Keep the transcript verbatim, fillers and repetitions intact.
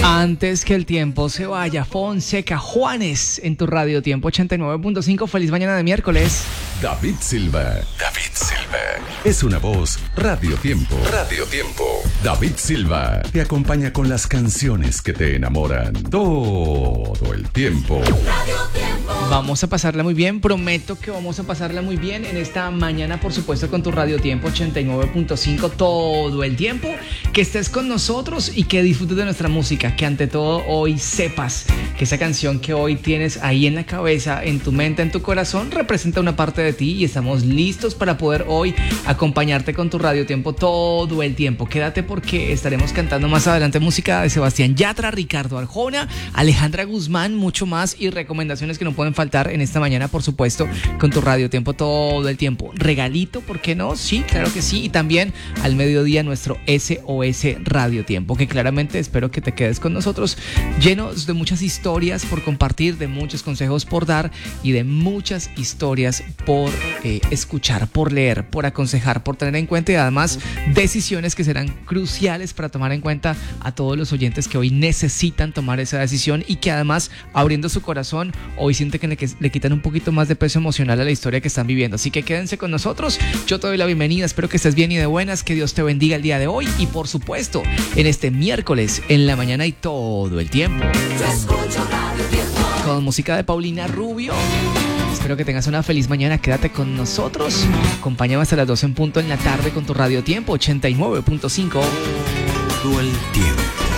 Antes que el tiempo se vaya, Fonseca Juanes en tu Radio Tiempo ochenta y nueve punto cinco. Feliz mañana de miércoles. David Silva. David Silva. Es una voz Radio Tiempo. Radio Tiempo. David Silva te acompaña con las canciones que te enamoran todo el tiempo. Radio Tiempo. Vamos a pasarla muy bien. Prometo que vamos a pasarla muy bien en esta mañana, por supuesto, con tu Radio Tiempo ochenta y nueve punto cinco todo el tiempo. Que estés con nosotros y que disfrutes de nuestra música. Que ante todo hoy sepas que esa canción que hoy tienes ahí en la cabeza, en tu mente, en tu corazón, representa una parte de ti y estamos listos para poder hoy acompañarte con tu Radio Tiempo todo el tiempo. Quédate porque estaremos cantando más adelante música de Sebastián Yatra, Ricardo Arjona, Alejandra Guzmán, mucho más y recomendaciones que no pueden faltar en esta mañana, por supuesto, con tu Radio Tiempo todo el tiempo. Regalito, ¿por qué no? Sí, claro que sí. Y también al mediodía nuestro S O S Radio Tiempo, que claramente espero que te quedes con nosotros, llenos de muchas historias por compartir, de muchos consejos por dar y de muchas historias por eh, escuchar, por leer, por aconsejar, por tener en cuenta y además decisiones que serán cruciales para tomar en cuenta a todos los oyentes que hoy necesitan tomar esa decisión y que además, abriendo su corazón, hoy sienten que le, que le quitan un poquito más de peso emocional a la historia que están viviendo. Así que quédense con nosotros, yo te doy la bienvenida, espero que estés bien y de buenas, que Dios te bendiga el día de hoy y por supuesto en este miércoles en la mañana y todo el tiempo. Yo escucho Radio Tiempo. Con música de Paulina Rubio. Espero que tengas una feliz mañana, quédate con nosotros. Acompáñame hasta las doce en punto en la tarde con tu Radio Tiempo ochenta y nueve punto cinco. Todo el tiempo.